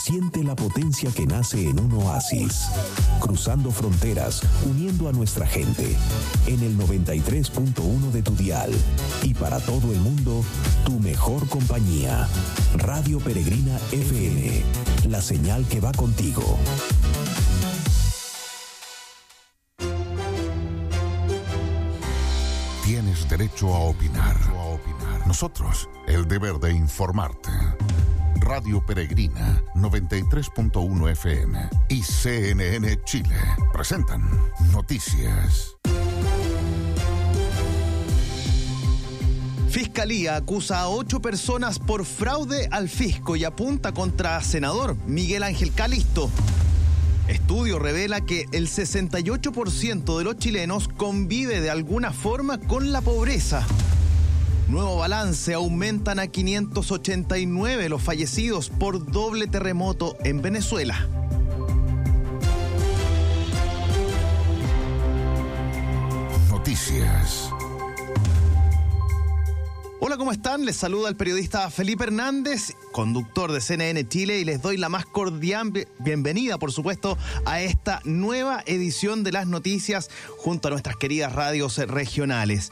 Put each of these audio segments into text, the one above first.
Siente la potencia que nace en un oasis, cruzando fronteras, uniendo a nuestra gente. En el 93.1 de tu dial y para todo el mundo, tu mejor compañía. Radio Peregrina FM, la señal que va contigo. Tienes derecho a opinar. Nosotros, el deber de informarte. Radio Peregrina 93.1 FM y CNN Chile presentan Noticias. Fiscalía acusa a 8 personas por fraude al fisco y apunta contra senador Miguel Ángel Calisto. Estudio revela que el 68% de los chilenos convive de alguna forma con la pobreza. Nuevo balance, aumentan a 589 los fallecidos por doble terremoto en Venezuela. Noticias. Hola, ¿cómo están? Les saluda el periodista Felipe Hernández, conductor de CNN Chile, y les doy la más cordial bienvenida, por supuesto, a esta nueva edición de las noticias junto a nuestras queridas radios regionales.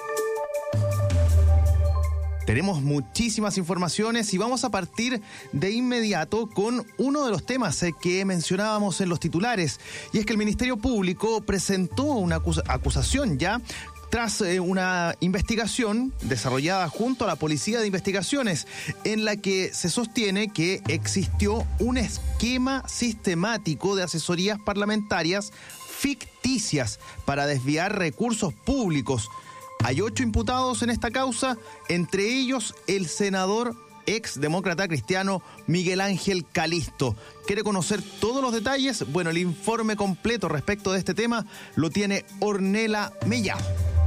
Tenemos muchísimas informaciones y vamos a partir de inmediato con uno de los temas que mencionábamos en los titulares, y es que el Ministerio Público presentó una acusación ya tras una investigación desarrollada junto a la Policía de Investigaciones, en la que se sostiene que existió un esquema sistemático de asesorías parlamentarias ficticias para desviar recursos públicos. Hay 8 imputados en esta causa, entre ellos el senador exdemócrata cristiano Miguel Ángel Calisto. ¿Quiere conocer todos los detalles? Bueno, el informe completo respecto de este tema lo tiene Ornella Mellado.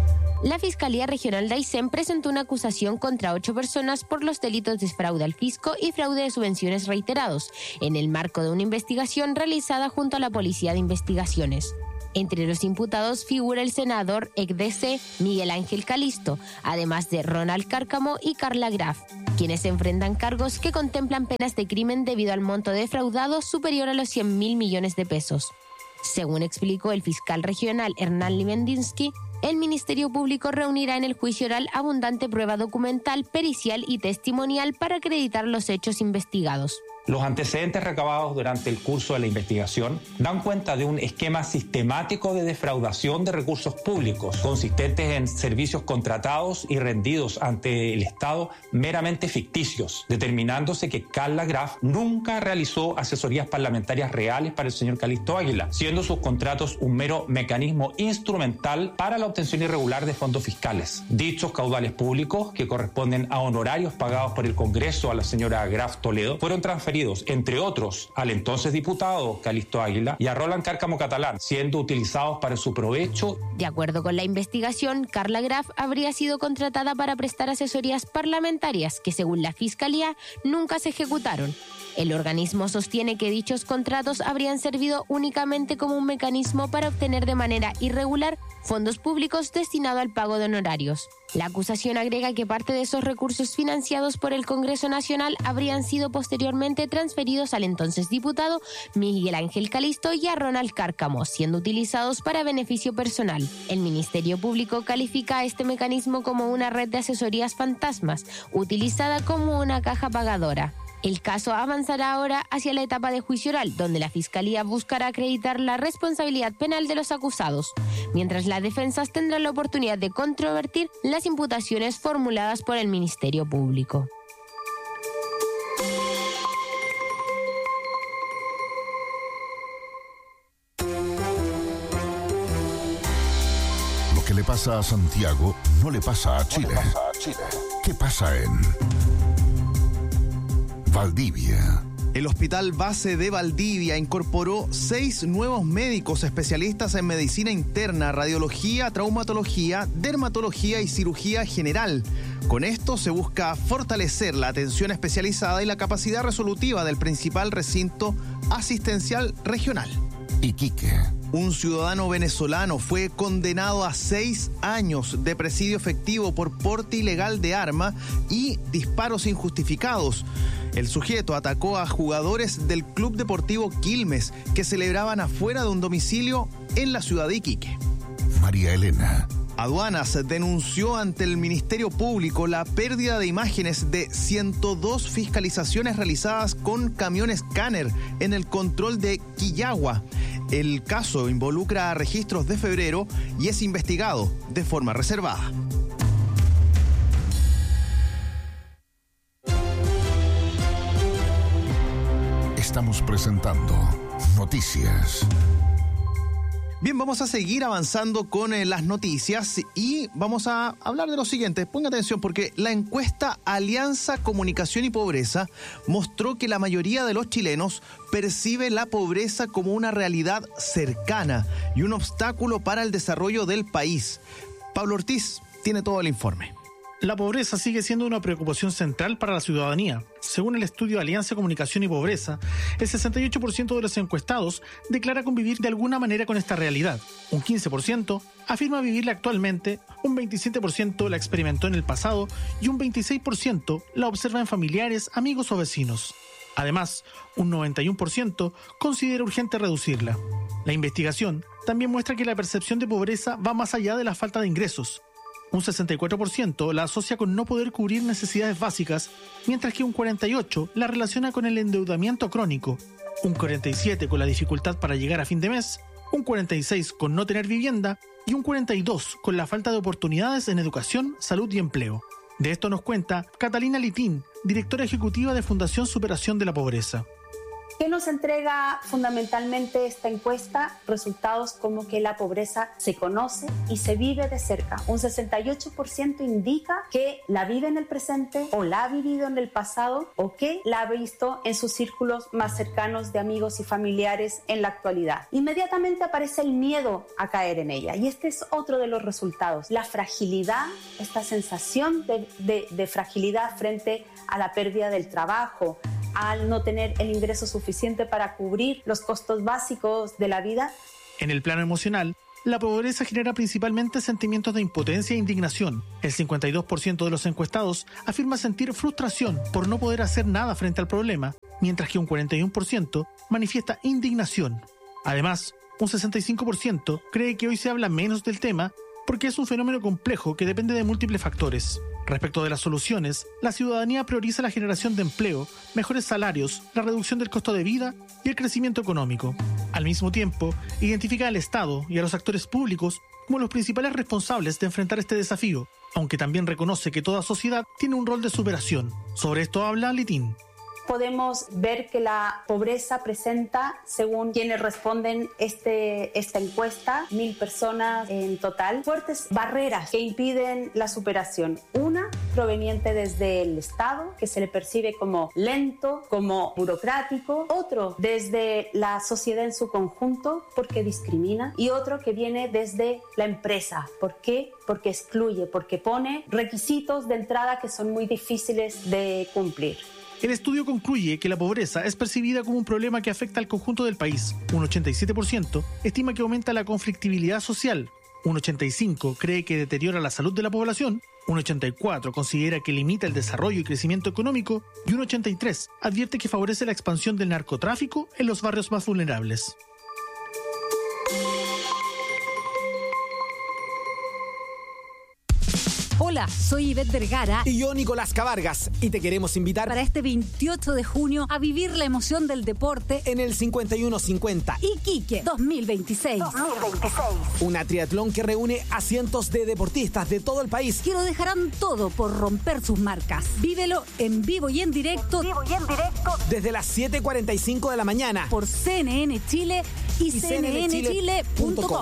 La Fiscalía Regional de Aysén presentó una acusación contra 8 personas por los delitos de fraude al fisco y fraude de subvenciones reiterados, en el marco de una investigación realizada junto a la Policía de Investigaciones. Entre los imputados figura el senador ECDC Miguel Ángel Calisto, además de Ronald Cárcamo y Carla Graf, quienes enfrentan cargos que contemplan penas de crimen debido al monto defraudado superior a los 100.000 millones de pesos. Según explicó el fiscal regional Hernán Limendinsky, el Ministerio Público reunirá en el juicio oral abundante prueba documental, pericial y testimonial para acreditar los hechos investigados. Los antecedentes recabados durante el curso de la investigación dan cuenta de un esquema sistemático de defraudación de recursos públicos, consistentes en servicios contratados y rendidos ante el Estado meramente ficticios, determinándose que Carla Graf nunca realizó asesorías parlamentarias reales para el señor Calisto Águila, siendo sus contratos un mero mecanismo instrumental para la obtención irregular de fondos fiscales. Dichos caudales públicos, que corresponden a honorarios pagados por el Congreso a la señora Graf Toledo, fueron transferidos, entre otros, al entonces diputado Calisto Águila y a Roland Cárcamo Catalán, siendo utilizados para su provecho. De acuerdo con la investigación, Carla Graf habría sido contratada para prestar asesorías parlamentarias que, según la Fiscalía, nunca se ejecutaron. El organismo sostiene que dichos contratos habrían servido únicamente como un mecanismo para obtener de manera irregular fondos públicos destinados al pago de honorarios. La acusación agrega que parte de esos recursos financiados por el Congreso Nacional habrían sido posteriormente transferidos al entonces diputado Miguel Ángel Calisto y a Ronald Cárcamo, siendo utilizados para beneficio personal. El Ministerio Público califica a este mecanismo como una red de asesorías fantasmas, utilizada como una caja pagadora. El caso avanzará ahora hacia la etapa de juicio oral, donde la Fiscalía buscará acreditar la responsabilidad penal de los acusados, mientras las defensas tendrán la oportunidad de controvertir las imputaciones formuladas por el Ministerio Público. Lo que le pasa a Santiago no le pasa a Chile. ¿Qué pasa en Valdivia? El Hospital Base de Valdivia incorporó 6 nuevos médicos especialistas en medicina interna, radiología, traumatología, dermatología y cirugía general. Con esto se busca fortalecer la atención especializada y la capacidad resolutiva del principal recinto asistencial regional. Iquique. Un ciudadano venezolano fue condenado a 6 años de presidio efectivo por porte ilegal de arma y disparos injustificados. El sujeto atacó a jugadores del Club Deportivo Quilmes que celebraban afuera de un domicilio en la ciudad de Iquique. María Elena. Aduanas denunció ante el Ministerio Público la pérdida de imágenes de 102 fiscalizaciones realizadas con camión escáner en el control de Quillagua. El caso involucra a registros de febrero y es investigado de forma reservada. Estamos presentando Noticias. Bien, vamos a seguir avanzando con las noticias y vamos a hablar de lo siguiente. Ponga atención porque la encuesta Alianza Comunicación y Pobreza mostró que la mayoría de los chilenos percibe la pobreza como una realidad cercana y un obstáculo para el desarrollo del país. Pablo Ortiz tiene todo el informe. La pobreza sigue siendo una preocupación central para la ciudadanía. Según el estudio Alianza Comunicación y Pobreza, el 68% de los encuestados declara convivir de alguna manera con esta realidad. Un 15% afirma vivirla actualmente, un 27% la experimentó en el pasado y un 26% la observa en familiares, amigos o vecinos. Además, un 91% considera urgente reducirla. La investigación también muestra que la percepción de pobreza va más allá de la falta de ingresos. Un 64% la asocia con no poder cubrir necesidades básicas, mientras que un 48% la relaciona con el endeudamiento crónico, un 47% con la dificultad para llegar a fin de mes, un 46% con no tener vivienda y un 42% con la falta de oportunidades en educación, salud y empleo. De esto nos cuenta Catalina Litín, directora ejecutiva de Fundación Superación de la Pobreza. ¿Qué nos entrega fundamentalmente esta encuesta? Resultados como que la pobreza se conoce y se vive de cerca. Un 68% indica que la vive en el presente o la ha vivido en el pasado o que la ha visto en sus círculos más cercanos de amigos y familiares en la actualidad. Inmediatamente aparece el miedo a caer en ella y este es otro de los resultados. La fragilidad, esta sensación de fragilidad frente a la pérdida del trabajo, al no tener el ingreso suficiente para cubrir los costos básicos de la vida. En el plano emocional, la pobreza genera principalmente sentimientos de impotencia e indignación. El 52% de los encuestados afirma sentir frustración por no poder hacer nada frente al problema, mientras que un 41% manifiesta indignación. Además, un 65% cree que hoy se habla menos del tema porque es un fenómeno complejo que depende de múltiples factores. Respecto de las soluciones, la ciudadanía prioriza la generación de empleo, mejores salarios, la reducción del costo de vida y el crecimiento económico. Al mismo tiempo, identifica al Estado y a los actores públicos como los principales responsables de enfrentar este desafío, aunque también reconoce que toda sociedad tiene un rol de superación. Sobre esto habla Litín. Podemos ver que la pobreza presenta, según quienes responden esta encuesta, 1.000 personas en total, fuertes barreras que impiden la superación. Una proveniente desde el Estado, que se le percibe como lento, como burocrático. Otro desde la sociedad en su conjunto, porque discrimina. Y otro que viene desde la empresa. ¿Por qué? Porque excluye, porque pone requisitos de entrada que son muy difíciles de cumplir. El estudio concluye que la pobreza es percibida como un problema que afecta al conjunto del país. Un 87% estima que aumenta la conflictividad social. Un 85% cree que deteriora la salud de la población. Un 84% considera que limita el desarrollo y crecimiento económico. Y un 83% advierte que favorece la expansión del narcotráfico en los barrios más vulnerables. Hola, soy Ivette Vergara. Y yo, Nicolás Cavargas. Y te queremos invitar para este 28 de junio a vivir la emoción del deporte en el 5150 Iquique 2026. Una triatlón que reúne a cientos de deportistas de todo el país que lo dejarán todo por romper sus marcas. Vívelo en vivo y en directo. Desde las 7:45 de la mañana. Por CNN Chile y cnnchile.com.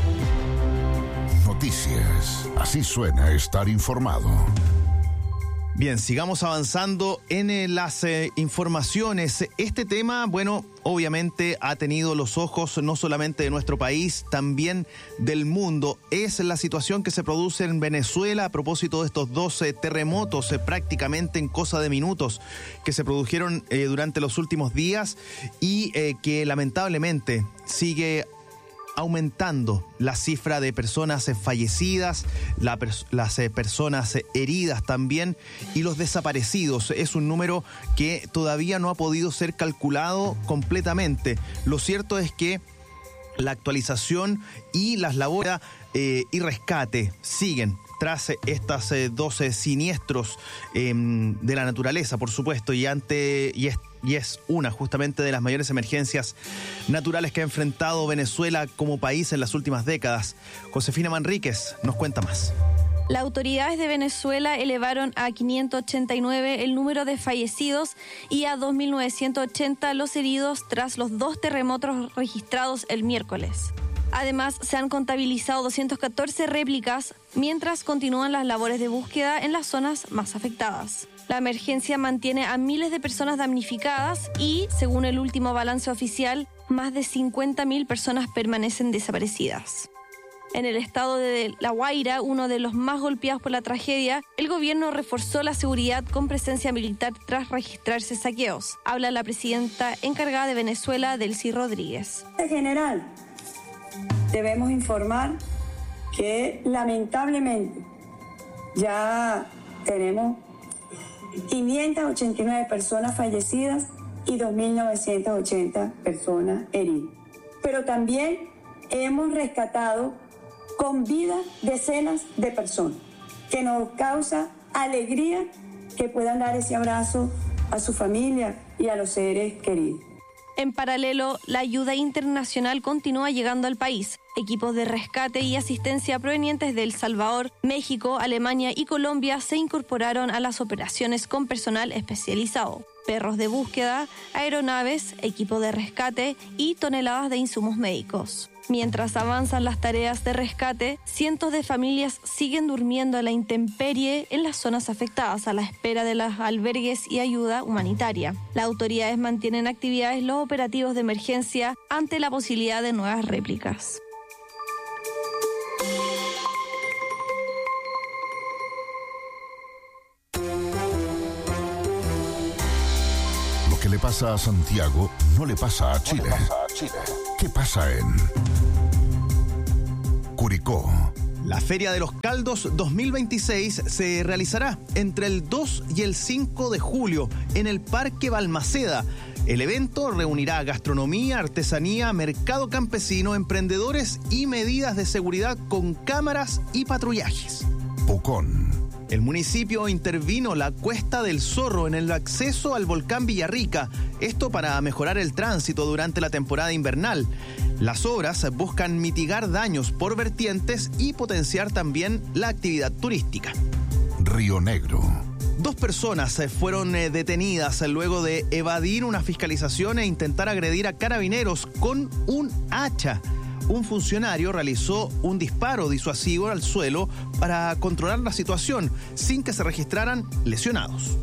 Noticias. Así suena estar informado. Bien, sigamos avanzando en las informaciones. Este tema, bueno, obviamente ha tenido los ojos no solamente de nuestro país, también del mundo. Es la situación que se produce en Venezuela a propósito de estos 12 terremotos prácticamente en cosa de minutos que se produjeron durante los últimos días y que lamentablemente sigue aumentando la cifra de personas fallecidas, las personas heridas también y los desaparecidos. Es un número que todavía no ha podido ser calculado completamente. Lo cierto es que la actualización y las labores y rescate siguen tras estos 12 siniestros de la naturaleza, por supuesto, y es una justamente de las mayores emergencias naturales que ha enfrentado Venezuela como país en las últimas décadas. Josefina Manríquez nos cuenta más. Las autoridades de Venezuela elevaron a 589 el número de fallecidos y a 2.980 los heridos tras los 2 terremotos registrados el miércoles. Además, se han contabilizado 214 réplicas mientras continúan las labores de búsqueda en las zonas más afectadas. La emergencia mantiene a miles de personas damnificadas y, según el último balance oficial, más de 50.000 personas permanecen desaparecidas. En el estado de La Guaira, uno de los más golpeados por la tragedia, el gobierno reforzó la seguridad con presencia militar tras registrarse saqueos. Habla la presidenta encargada de Venezuela, Delcy Rodríguez. En general, debemos informar que lamentablemente ya tenemos 589 personas fallecidas y 2.980 personas heridas. Pero también hemos rescatado con vida decenas de personas, que nos causa alegría que puedan dar ese abrazo a su familia y a los seres queridos. En paralelo, la ayuda internacional continúa llegando al país. Equipos de rescate y asistencia provenientes de El Salvador, México, Alemania y Colombia se incorporaron a las operaciones con personal especializado. Perros de búsqueda, aeronaves, equipo de rescate y toneladas de insumos médicos. Mientras avanzan las tareas de rescate, cientos de familias siguen durmiendo a la intemperie en las zonas afectadas a la espera de los albergues y ayuda humanitaria. Las autoridades mantienen actividades los operativos de emergencia ante la posibilidad de nuevas réplicas. Lo que le pasa a Santiago no le pasa a Chile. ¿Qué pasa en Curicó? La Feria de los Caldos 2026 se realizará entre el 2 y el 5 de julio en el Parque Balmaceda. El evento reunirá gastronomía, artesanía, mercado campesino, emprendedores y medidas de seguridad con cámaras y patrullajes. Pucón. El municipio intervino la Cuesta del Zorro en el acceso al volcán Villarrica, esto para mejorar el tránsito durante la temporada invernal. Las obras buscan mitigar daños por vertientes y potenciar también la actividad turística. Río Negro. 2 personas fueron detenidas luego de evadir una fiscalización e intentar agredir a carabineros con un hacha. Un funcionario realizó un disparo disuasivo al suelo para controlar la situación sin que se registraran lesionados.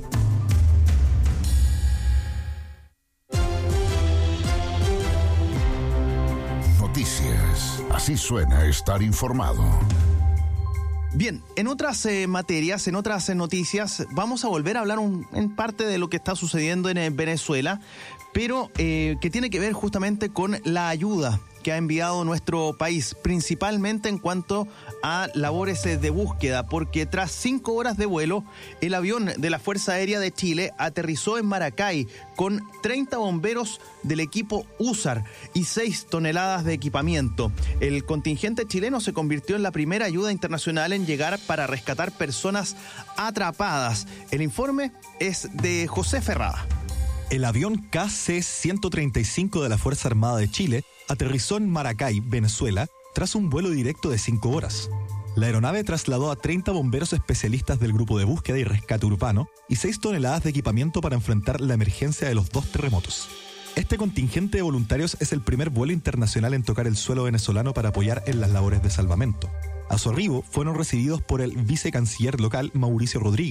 Noticias. Así suena estar informado. Bien, en otras materias, en otras noticias, vamos a volver a hablar en parte de lo que está sucediendo en Venezuela, pero que tiene que ver justamente con la ayuda que ha enviado nuestro país, principalmente en cuanto a labores de búsqueda, porque tras 5 horas de vuelo, el avión de la Fuerza Aérea de Chile aterrizó en Maracay con 30 bomberos del equipo USAR y 6 toneladas de equipamiento. El contingente chileno se convirtió en la primera ayuda internacional en llegar para rescatar personas atrapadas. El informe es de José Ferrada. El avión KC-135 de la Fuerza Armada de Chile aterrizó en Maracay, Venezuela, tras un vuelo directo de 5 horas. La aeronave trasladó a 30 bomberos especialistas del Grupo de Búsqueda y Rescate Urbano y 6 toneladas de equipamiento para enfrentar la emergencia de los 2 terremotos. Este contingente de voluntarios es el primer vuelo internacional en tocar el suelo venezolano para apoyar en las labores de salvamento. A su arribo fueron recibidos por el vicecanciller local, Mauricio Rodríguez,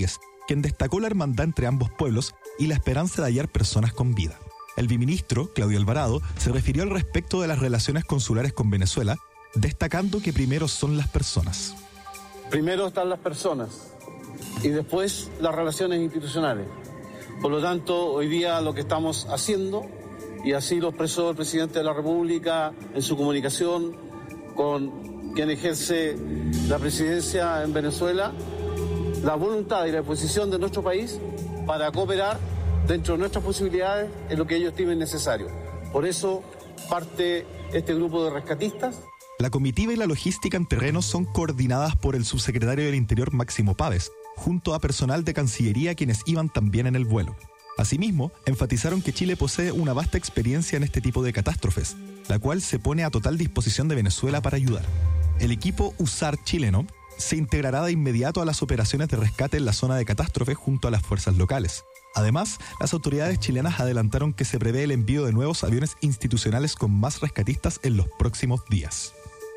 quien destacó la hermandad entre ambos pueblos y la esperanza de hallar personas con vida. El viceministro, Claudio Alvarado, se refirió al respecto de las relaciones consulares con Venezuela, destacando que primero son las personas. Primero están las personas y después las relaciones institucionales. Por lo tanto, hoy día lo que estamos haciendo, y así lo expresó el presidente de la República en su comunicación con quien ejerce la presidencia en Venezuela, la voluntad y la disposición de nuestro país para cooperar dentro de nuestras posibilidades en lo que ellos estimen necesario. Por eso parte este grupo de rescatistas. La comitiva y la logística en terreno son coordinadas por el subsecretario del Interior Máximo Páez, junto a personal de Cancillería quienes iban también en el vuelo. Asimismo, enfatizaron que Chile posee una vasta experiencia en este tipo de catástrofes, la cual se pone a total disposición de Venezuela para ayudar. El equipo USAR chileno se integrará de inmediato a las operaciones de rescate en la zona de catástrofe junto a las fuerzas locales. Además, las autoridades chilenas adelantaron que se prevé el envío de nuevos aviones institucionales con más rescatistas en los próximos días.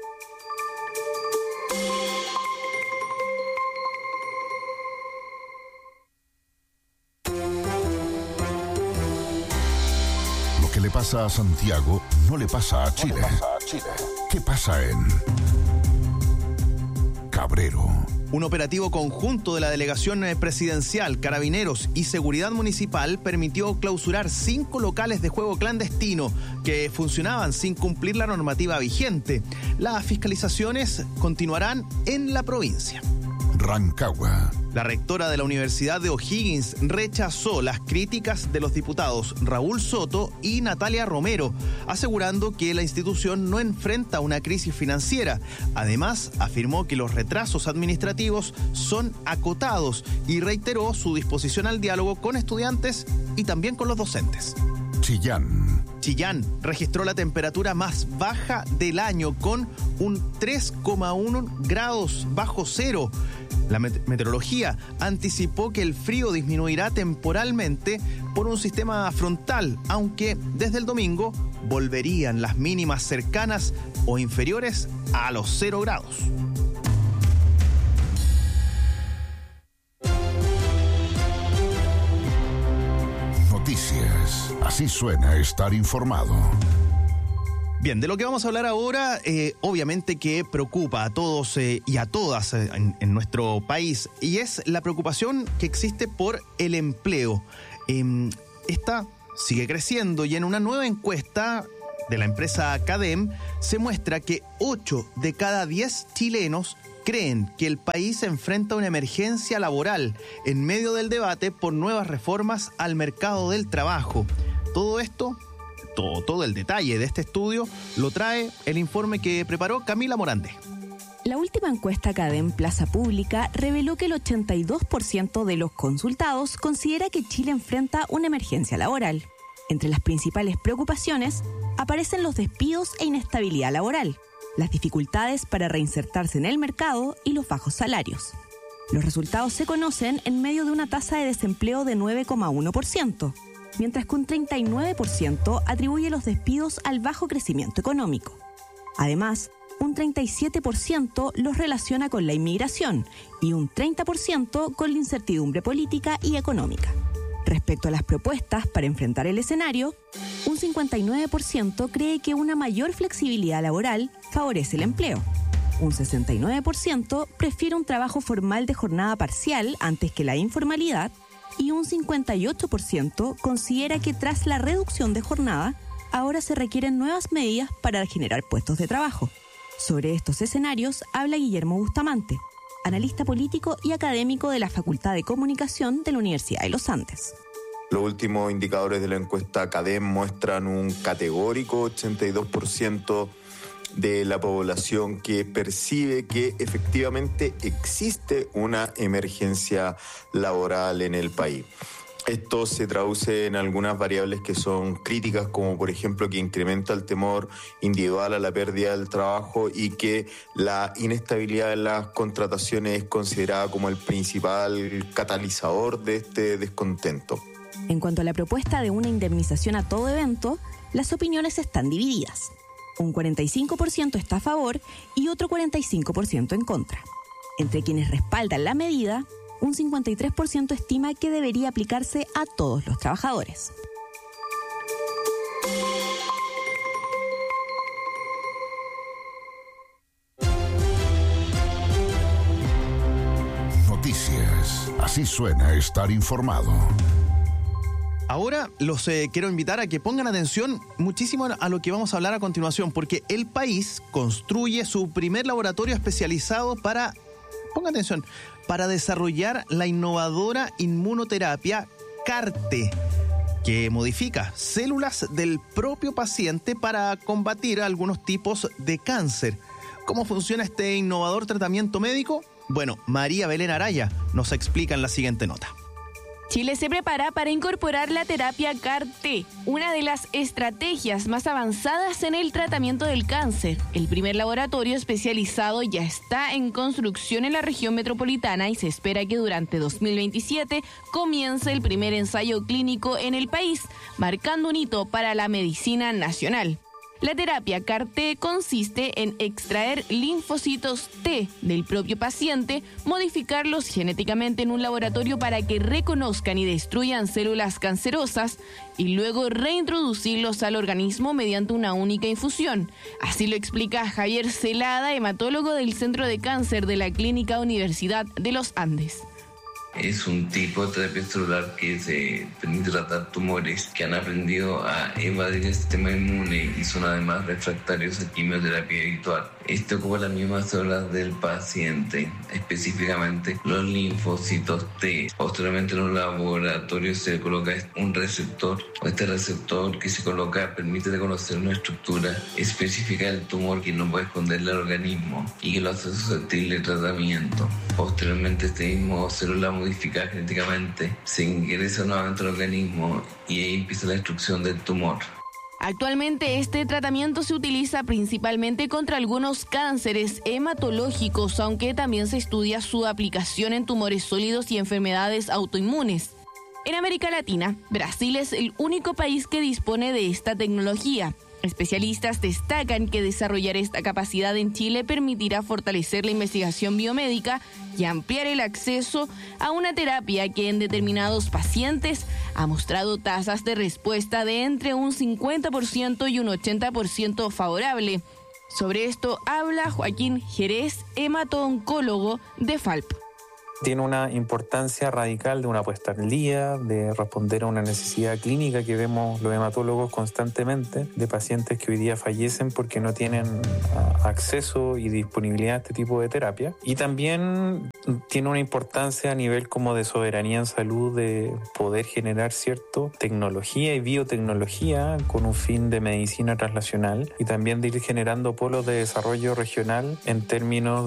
Lo que le pasa a Santiago no le pasa a Chile. ¿Qué pasa en Cabrero? Un operativo conjunto de la Delegación Presidencial, Carabineros y Seguridad Municipal permitió clausurar 5 locales de juego clandestino que funcionaban sin cumplir la normativa vigente. Las fiscalizaciones continuarán en la provincia. Rancagua. La rectora de la Universidad de O'Higgins rechazó las críticas de los diputados Raúl Soto y Natalia Romero, asegurando que la institución no enfrenta una crisis financiera. Además, afirmó que los retrasos administrativos son acotados y reiteró su disposición al diálogo con estudiantes y también con los docentes. Chillán registró la temperatura más baja del año con un 3,1 grados bajo cero. La meteorología anticipó que el frío disminuirá temporalmente por un sistema frontal, aunque desde el domingo volverían las mínimas cercanas o inferiores a los 0 grados. Noticias. Así suena estar informado. Bien, de lo que vamos a hablar ahora, obviamente que preocupa a todos y a todas en nuestro país, y es la preocupación que existe por el empleo. Esta sigue creciendo y en una nueva encuesta de la empresa CADEM se muestra que 8 de cada 10 chilenos creen que el país enfrenta una emergencia laboral en medio del debate por nuevas reformas al mercado del trabajo. Todo esto... Todo el detalle de este estudio lo trae el informe que preparó Camila Morante. La última encuesta CADEM Plaza Pública reveló que el 82% de los consultados considera que Chile enfrenta una emergencia laboral. Entre las principales preocupaciones aparecen los despidos e inestabilidad laboral, las dificultades para reinsertarse en el mercado y los bajos salarios. Los resultados se conocen en medio de una tasa de desempleo de 9,1%. Mientras que un 39% atribuye los despidos al bajo crecimiento económico. Además, un 37% los relaciona con la inmigración y un 30% con la incertidumbre política y económica. Respecto a las propuestas para enfrentar el escenario, un 59% cree que una mayor flexibilidad laboral favorece el empleo. Un 69% prefiere un trabajo formal de jornada parcial antes que la informalidad, y un 58% considera que tras la reducción de jornada, ahora se requieren nuevas medidas para generar puestos de trabajo. Sobre estos escenarios habla Guillermo Bustamante, analista político y académico de la Facultad de Comunicación de la Universidad de los Andes. Los últimos indicadores de la encuesta CADEM muestran un categórico 82% de la población que percibe que efectivamente existe una emergencia laboral en el país. Esto se traduce en algunas variables que son críticas, como por ejemplo que incrementa el temor individual a la pérdida del trabajo y que la inestabilidad en las contrataciones es considerada como el principal catalizador de este descontento. En cuanto a la propuesta de una indemnización a todo evento, las opiniones están divididas. Un 45% está a favor y otro 45% en contra. Entre quienes respaldan la medida, un 53% estima que debería aplicarse a todos los trabajadores. Noticias. Así suena estar informado. Ahora los quiero invitar a que pongan atención muchísimo a lo que vamos a hablar a continuación, porque el país construye su primer laboratorio especializado para, pongan atención, para desarrollar la innovadora inmunoterapia CAR-T, que modifica células del propio paciente para combatir algunos tipos de cáncer. ¿Cómo funciona este innovador tratamiento médico? Bueno, María Belén Araya nos explica en la siguiente nota. Chile se prepara para incorporar la terapia CAR-T, una de las estrategias más avanzadas en el tratamiento del cáncer. El primer laboratorio especializado ya está en construcción en la región metropolitana y se espera que durante 2027 comience el primer ensayo clínico en el país, marcando un hito para la medicina nacional. La terapia CAR-T consiste en extraer linfocitos T del propio paciente, modificarlos genéticamente en un laboratorio para que reconozcan y destruyan células cancerosas y luego reintroducirlos al organismo mediante una única infusión. Así lo explica Javier Celada, hematólogo del Centro de Cáncer de la Clínica Universidad de los Andes. Es un tipo de terapia celular que se permite tratar tumores que han aprendido a evadir el sistema inmune y son además refractarios a quimioterapia habitual. Este ocupa las mismas células del paciente, específicamente los linfocitos T. Posteriormente en un laboratorio se coloca un receptor. Este receptor que se coloca permite reconocer una estructura específica del tumor que no puede esconderle al organismo y que lo hace susceptible de tratamiento. Posteriormente este mismo célula modificada genéticamente se ingresa nuevamente al organismo y ahí empieza la destrucción del tumor. Actualmente este tratamiento se utiliza principalmente contra algunos cánceres hematológicos, aunque también se estudia su aplicación en tumores sólidos y enfermedades autoinmunes. En América Latina, Brasil es el único país que dispone de esta tecnología. Especialistas destacan que desarrollar esta capacidad en Chile permitirá fortalecer la investigación biomédica y ampliar el acceso a una terapia que en determinados pacientes ha mostrado tasas de respuesta de entre un 50% y un 80% favorable. Sobre esto habla Joaquín Jerez, hemato-oncólogo de FALP. Tiene una importancia radical de una puesta al día, de responder a una necesidad clínica que vemos los hematólogos constantemente, de pacientes que hoy día fallecen porque no tienen acceso y disponibilidad a este tipo de terapia. Y también tiene una importancia a nivel como de soberanía en salud, de poder generar tecnología y biotecnología con un fin de medicina translacional y también de ir generando polos de desarrollo regional en términos